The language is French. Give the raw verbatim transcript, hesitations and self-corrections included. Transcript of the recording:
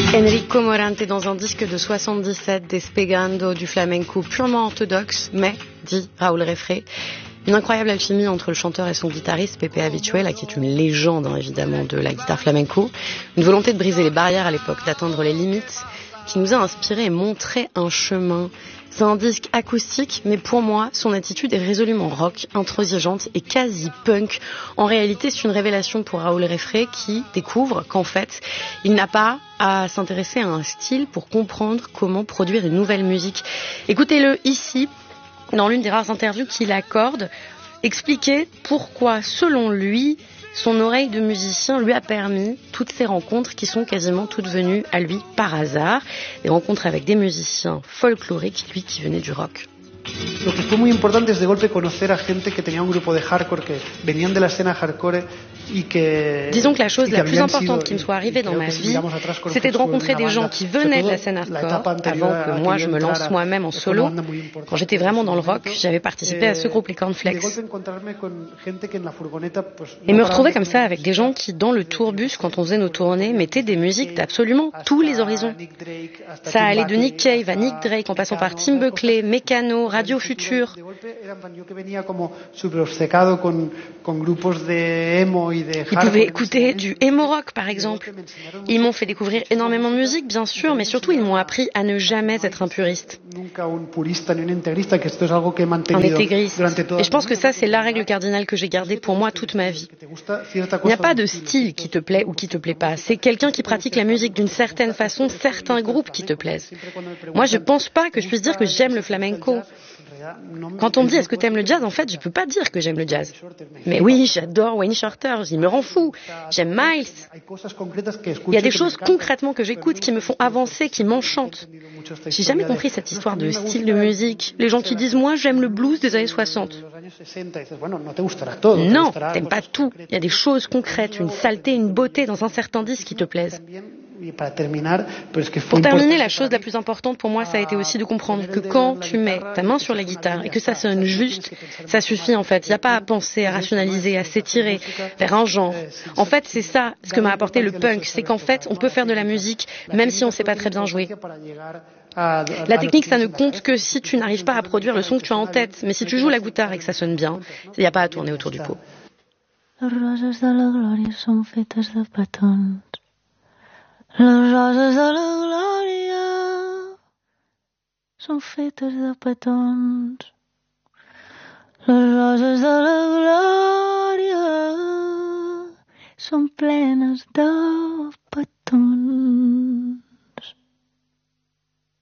Enrico Morante dans un disque de soixante-dix-sept, Despegando, du flamenco purement orthodoxe, mais, dit Raúl Refré, une incroyable alchimie entre le chanteur et son guitariste, Pepe Habituela, qui est une légende, hein, évidemment, de la guitare flamenco. Une volonté de briser les barrières à l'époque, d'atteindre les limites, qui nous a inspiré et montré un chemin. C'est un disque acoustique, mais pour moi, son attitude est résolument rock, intransigeante et quasi punk. En réalité, c'est une révélation pour Raúl Refré qui découvre qu'en fait, il n'a pas à s'intéresser à un style pour comprendre comment produire une nouvelle musique. Écoutez-le ici, dans l'une des rares interviews qu'il accorde, expliquer pourquoi, selon lui, son oreille de musicien lui a permis toutes ces rencontres qui sont quasiment toutes venues à lui par hasard. Des rencontres avec des musiciens folkloriques, lui qui venait du rock. Lo que fue muy importante es de golpe conocer a gente que tenía un grupo de hardcore, que venían de la escena hardcore y que... Disons que la chose la plus importante qui me soit arrivée dans ma vie, c'était de rencontrer des gens qui venaient de la scène hardcore avant que moi je me lance moi-même en solo. Quand j'étais vraiment dans le rock, j'avais participé à ce groupe, les Cornflakes. Et me retrouver comme ça avec des gens qui, dans le tourbus, quand on faisait nos tournées, mettaient des musiques d'absolument tous les horizons. Ça allait de Nick Cave à Nick Drake, en passant par Tim Buckley, Mecano, Radio Future. Ils pouvaient écouter du emo rock, par exemple. Ils m'ont fait découvrir énormément de musique, bien sûr, mais surtout ils m'ont appris à ne jamais être un puriste. Un intégriste. Et je pense que ça, c'est la règle cardinale que j'ai gardée pour moi toute ma vie. Il n'y a pas de style qui te plaît ou qui te plaît pas. C'est quelqu'un qui pratique la musique d'une certaine façon, certains groupes qui te plaisent. Moi, je pense pas que je puisse dire que j'aime le flamenco. Quand on me dit est-ce que t'aimes le jazz, en fait, je peux pas dire que j'aime le jazz. Mais oui, j'adore Wayne Shorter, il me rend fou. J'aime Miles. Il y a des choses concrètement que j'écoute qui me font avancer, qui m'enchantent. J'ai jamais compris cette histoire de style de musique. Les gens qui disent moi j'aime le blues des années soixante. Non, t'aimes pas tout. Il y a des choses concrètes, une saleté, une beauté dans un certain disque qui te plaisent. Pour terminer, la chose la plus importante pour moi, ça a été aussi de comprendre que quand tu mets ta main sur la guitare et que ça sonne juste, ça suffit en fait. Il n'y a pas à penser, à rationaliser, à s'étirer vers un genre. En fait, c'est ça ce que m'a apporté le punk, c'est qu'en fait, on peut faire de la musique même si on ne sait pas très bien jouer. La technique, ça ne compte que si tu n'arrives pas à produire le son que tu as en tête. Mais si tu joues la guitare et que ça sonne bien, il n'y a pas à tourner autour du pot. Les roses de la gloria sont faites de petons. Les roses de la gloria sont faites de petons. Les roses de la gloria sont pleines de